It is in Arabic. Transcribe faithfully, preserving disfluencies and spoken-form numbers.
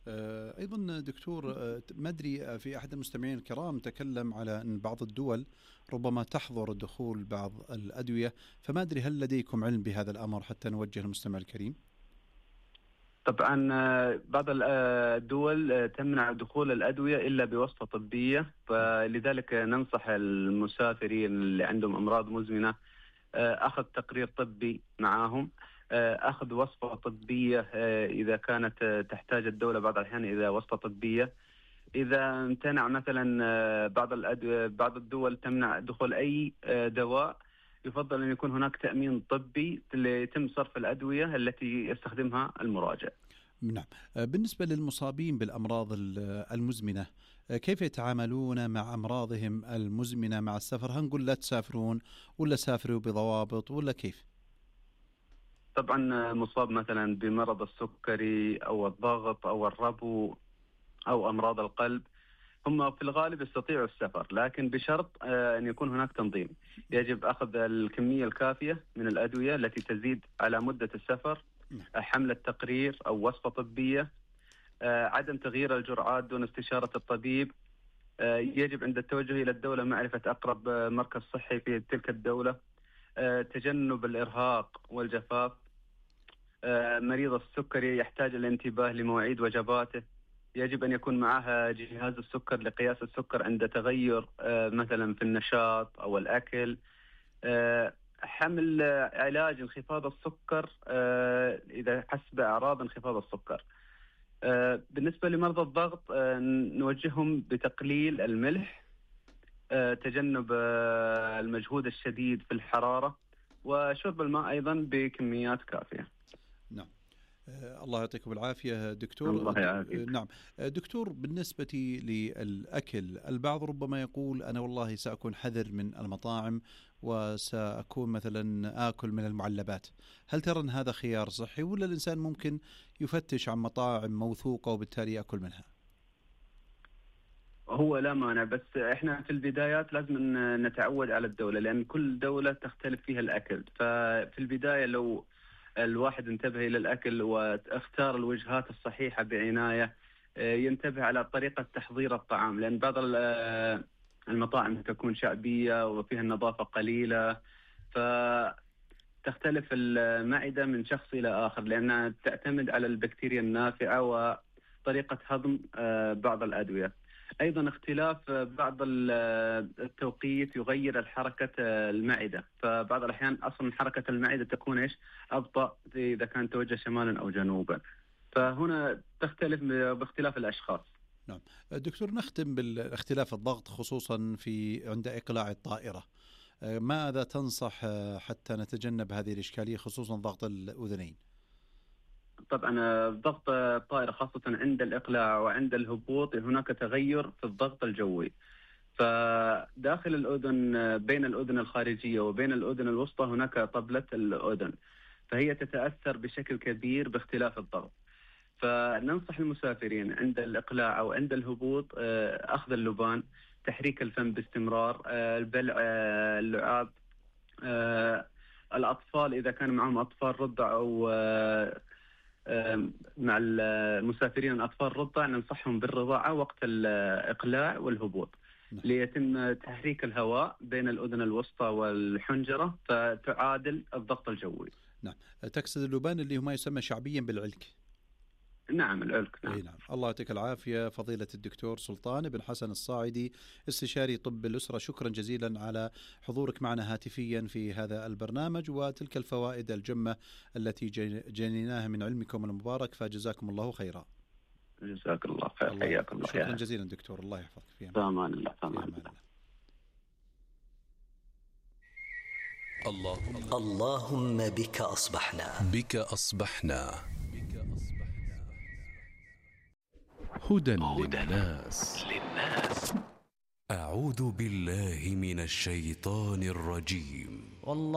آه، أيضا دكتور، آه، ما أدري في أحد المستمعين الكرام تكلم على أن بعض الدول ربما تحظر دخول بعض الأدوية، فما أدري هل لديكم علم بهذا الأمر حتى نوجه المستمع الكريم؟ طبعا آه، بعض ال- آه، الدول آه، تمنع دخول الأدوية إلا بواسطة طبية، فلذلك ننصح المسافرين اللي عندهم أمراض مزمنة آه، أخذ تقرير طبي معاهم، آه، أخذ وصفة طبية آه، إذا كانت آه، تحتاج الدولة بعض الأحيان إذا وصفة طبية. إذا امتنع مثلا آه، بعض الأدوية، بعض الدول تمنع دخول أي آه، دواء، يفضل أن يكون هناك تأمين طبي ليتم صرف الأدوية التي يستخدمها المراجع. نعم. آه، بالنسبة للمصابين بالأمراض ال- المزمنة، آه، كيف يتعاملون مع أمراضهم المزمنة مع السفر؟ هنقول لا تسافرون ولا سافروا بضوابط ولا كيف؟ طبعا مصاب مثلا بمرض السكري أو الضغط أو الربو أو أمراض القلب، هم في الغالب يستطيعوا السفر، لكن بشرط آه، أن يكون هناك تنظيم. يجب أخذ الكمية الكافية من الأدوية التي تزيد على مدة السفر، نعم. آه، حملة تقرير أو وصفة طبية، آه، عدم تغيير الجرعات دون استشارة الطبيب. آه، يجب عند التوجه إلى الدولة معرفة أقرب آه، مركز صحي في تلك الدولة. آه، تجنب الإرهاق والجفاف. آه، مريض السكري يحتاج الانتباه لمواعيد وجباته، يجب أن يكون معها جهاز السكر لقياس السكر عند تغير آه، مثلا في النشاط أو الأكل. آه، حمل آه، علاج انخفاض السكر آه، إذا حس بأعراض انخفاض السكر. آه، بالنسبة لمرضى الضغط آه، نوجههم بتقليل الملح، آه، تجنب آه، المجهود الشديد في الحرارة، وشرب الماء أيضا بكميات كافية. نعم. آه، الله يعطيكم العافية دكتور. الله د- آه، يعافيك. نعم. آه، دكتور، بالنسبة للأكل، البعض ربما يقول أنا والله سأكون حذر من المطاعم وسأكون مثلا آكل من المعلبات. هل ترى أن هذا خيار صحي، ولا الإنسان ممكن يفتش عن مطاعم موثوقة وبالتالي يأكل منها؟ هو لا مانع، بس احنا في البدايات لازم ن- نتعود على الدولة، لأن كل دولة تختلف فيها الأكل. ففي البداية لو الواحد انتبه إلى الأكل واختار الوجهات الصحيحة بعناية، آه، ينتبه على طريقة تحضير الطعام، لأن بعض ال- آه، المطاعم تكون شعبية وفيها النظافة قليلة، فتختلف المعدة من شخص إلى آخر لأنها تعتمد على البكتيريا النافعة وطريقة هضم آه، بعض الأدوية. أيضا اختلاف بعض ال- التوقيت يغير الحركة المعدة، فبعض الأحيان أصلا حركة المعدة تكون إيش أبطأ إذا كان توجه شمالا أو جنوبا، فهنا تختلف باختلاف الأشخاص. نعم. آه، دكتور، نختم بالاختلاف الضغط خصوصا في عند إقلاع الطائرة. آه، ماذا تنصح آه، حتى نتجنب هذه الإشكالية خصوصا ضغط الأذنين؟ طبعا آه، ضغط الطائرة خاصة عند الإقلاع وعند الهبوط هناك تغير في الضغط الجوي، فداخل الأذن آه، بين الأذن الخارجية وبين الأذن الوسطى هناك طبلة الأذن، فهي تتأثر بشكل كبير باختلاف الضغط. فننصح المسافرين عند الإقلاع أو عند الهبوط آه، أخذ اللبان، تحريك الفم باستمرار، آه، البلع آه، اللعاب. آه، الأطفال إذا كان معهم أطفال رضع أو آه، آه، مع المسافرين الأطفال رضع، ننصحهم بالرضاعة وقت الإقلاع والهبوط، نعم. ليتم تحريك الهواء بين الأذن الوسطى والحنجرة فتعادل الضغط الجوي. نعم. آه، تقصد اللبان اللي هو ما يسمى شعبيا بالعلك؟ نعم العلك، اي نعم. نعم. الله يعطيك العافية فضيلة الدكتور سلطان بن حسن الصاعدي، استشاري طب الأسرة، شكرا جزيلا على حضورك معنا هاتفيا في هذا البرنامج وتلك الفوائد الجمة التي جن- جنيناها من علمكم المبارك، فجزاكم الله خيرا. جزاك الله خير، الله حياك يحفظك. الله شكرا يا جزيلا دكتور، الله يحفظك. في أمان الله. أمان الله. في أمان أمان الله. الله اللهم بك أصبحنا بك أصبحنا هدى للناس. أعوذ بالله من الشيطان الرجيم.